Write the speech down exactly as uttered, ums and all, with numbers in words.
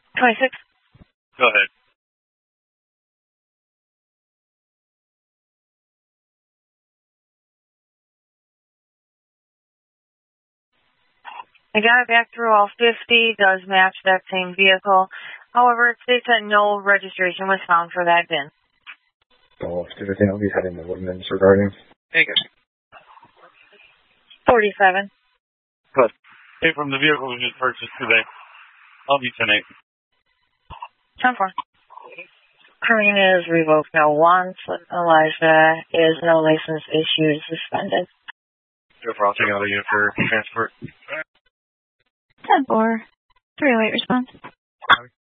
twenty-six. Go ahead. I got it back through all fifty, does match that same vehicle. However, it states that no registration was found for that V I N. So, is there anything else you had in the ordinance regarding? Hey, guys. forty-seven. Good. Hey, from the vehicle we just purchased today. I'll be ten eight. ten four. Karina is revoked now once. Elijah is no license issued, suspended. Go for I'll take out of you for transport. ten four. three oh eight response.